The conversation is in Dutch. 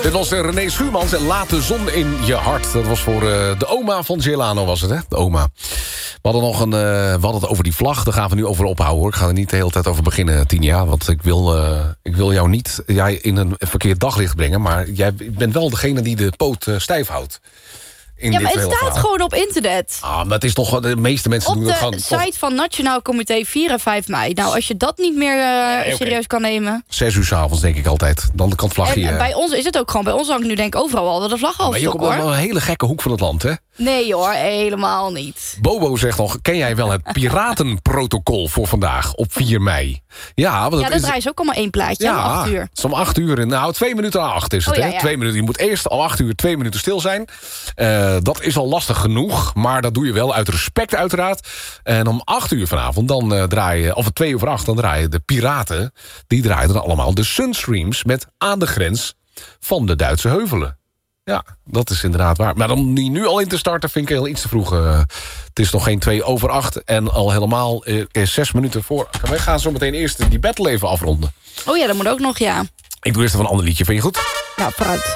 Dit was René Schuurmans en Laat de zon in je hart. Dat was voor de oma van Gelano, was het, hè? De oma. We hadden het over die vlag. Daar gaan we nu over ophouden, hoor. Ik ga er niet de hele tijd over beginnen, Tinia. Want ik wil jou niet in een verkeerd daglicht brengen. Maar jij bent wel degene die de poot stijf houdt. Ja, maar het staat gewoon op internet. Maar het is toch, de meeste mensen doen het gewoon... Op de site van Nationaal Comité 4 en 5 mei. Nou, als je dat niet meer serieus kan nemen... 6 uur 's avonds, denk ik altijd. Dan kan het vlagje... En bij ons is het ook gewoon... Bij ons hangt nu denk ik overal al de vlag al. Maar je komt wel een hele gekke hoek van het land, hè? Nee hoor, helemaal niet. Bobo zegt nog, ken jij wel het piratenprotocol voor vandaag op 4 mei? Ja, dat draait ze ook allemaal 1 plaatje, om 8 uur. Het is om 8 uur. Nou, 2 minuten na 8 is het, hè? 2 minuten. Je moet eerst om 8 uur 2 minuten stil zijn. Dat is al lastig genoeg, maar dat doe je wel uit respect uiteraard. En om 8 uur vanavond, dan draaien, of 2 uur voor 8, dan draaien de piraten, die draaien dan allemaal de Sunstreams met Aan de grens van de Duitse heuvelen. Ja, dat is inderdaad waar. Maar om die nu al in te starten vind ik heel iets te vroeg. Het is nog geen 2 over 8 en al helemaal 6 minuten voor. Wij gaan zo meteen eerst die battle even afronden. Oh ja, dat moet ook nog, ja. Ik doe eerst even een ander liedje, vind je goed? Nou, vooruit.